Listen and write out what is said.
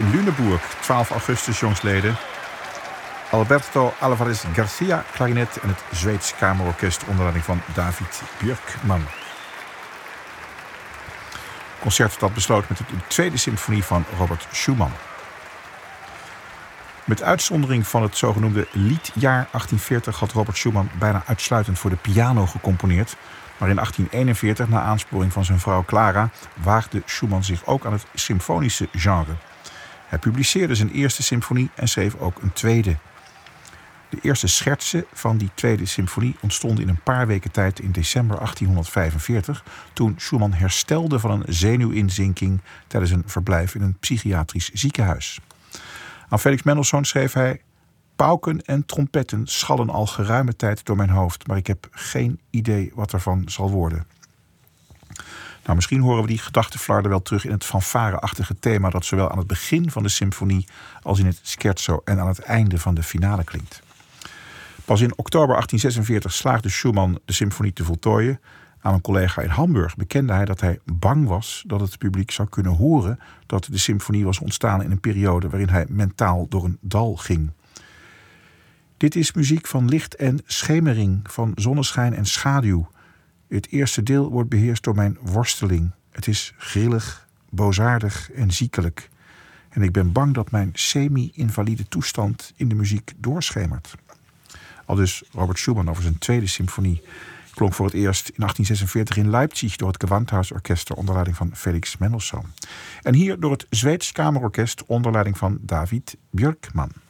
Lüneburg, 12 augustus jongstleden. Alberto Alvarez Garcia, klarinet en het Zweeds Kamerorkest onder leiding van David Björkman. Het concert dat besloot met de tweede symfonie van Robert Schumann. Met uitzondering van het zogenoemde liedjaar 1840 had Robert Schumann bijna uitsluitend voor de piano gecomponeerd. Maar in 1841, na aansporing van zijn vrouw Clara, waagde Schumann zich ook aan het symfonische genre. Hij publiceerde zijn eerste symfonie en schreef ook een tweede. De eerste schertsen van die tweede symfonie ontstonden in een paar weken tijd in december 1845... toen Schumann herstelde van een zenuwinzinking tijdens een verblijf in een psychiatrisch ziekenhuis. Aan Felix Mendelssohn schreef hij: pauken en trompetten schallen al geruime tijd door mijn hoofd, maar ik heb geen idee wat ervan zal worden. Nou, misschien horen we die gedachtenflarden wel terug in het fanfare-achtige thema dat zowel aan het begin van de symfonie als in het scherzo en aan het einde van de finale klinkt. Pas in oktober 1846 slaagde Schumann de symfonie te voltooien. Aan een collega in Hamburg bekende hij dat hij bang was dat het publiek zou kunnen horen dat de symfonie was ontstaan in een periode waarin hij mentaal door een dal ging. Dit is muziek van licht en schemering, van zonneschijn en schaduw. Het eerste deel wordt beheerst door mijn worsteling. Het is grillig, boosaardig en ziekelijk. En ik ben bang dat mijn semi-invalide toestand in de muziek doorschemert. Aldus Robert Schumann over zijn tweede symfonie. Klonk voor het eerst in 1846 in Leipzig door het Gewandhausorkest onder leiding van Felix Mendelssohn. En hier door het Zweeds Kamerorkest onder leiding van David Björkman.